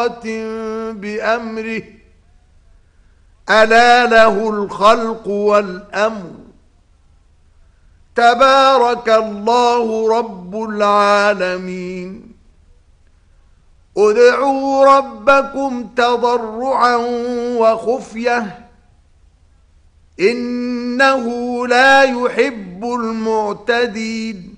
بأمره ألا له الخلق والأمر تبارك الله رب العالمين ادعوا ربكم تضرعا وخفية إنه لا يحب المعتدين